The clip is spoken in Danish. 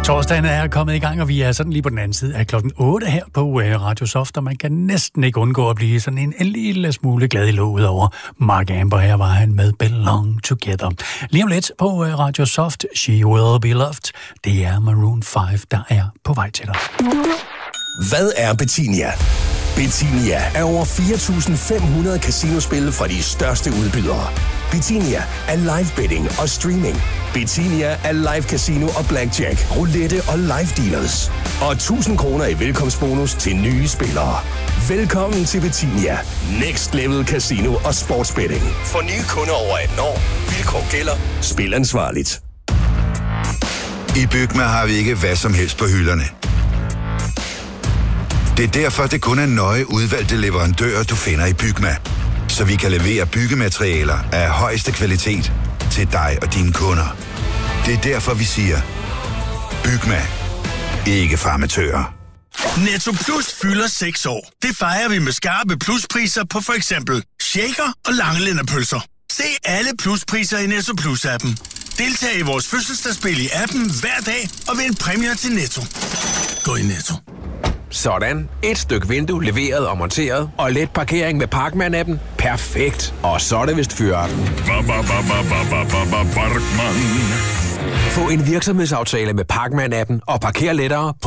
Torsdagen er kommet i gang, og vi er sådan lige på den anden side af klokken 8 her på Radio Soft, og man kan næsten ikke undgå at blive sådan en lille smule glad i låget over Mark Amber. Her var han med Belong Together. Lige om lidt på Radio Soft, She Will Be Loved. Det er Maroon 5, der er på vej til dig. Hvad er Betinia? Betinia er over 4.500 casinospil fra de største udbydere. Betinia er live betting og streaming. Betinia er live casino og blackjack, roulette og live dealers. Og 1.000 kroner i velkomstbonus til nye spillere. Velkommen til Betinia. Next Level Casino og Sportsbetting. For nye kunder over 18 år. Vilkår gælder. Spil ansvarligt. I Bygma har vi ikke hvad som helst på hylderne. Det er derfor, det kun er nøje udvalgte leverandører, du finder i Bygma. Så vi kan levere byggematerialer af højeste kvalitet til dig og dine kunder. Det er derfor, vi siger, Bygma. Ikke farmatører. Netto Plus fylder 6 år. Det fejrer vi med skarpe pluspriser på for eksempel shaker og langelændepølser. Se alle pluspriser i Netto Plus-appen. Deltag i vores fødselsdagsspil i appen hver dag og vind præmier til Netto. Gå i Netto. Sådan. Et stykke vindue leveret og monteret, og let parkering med Parkman-appen. Perfekt. Og så er det vist fyraften. Få en virksomhedsaftale med Parkman-appen og parker lettere på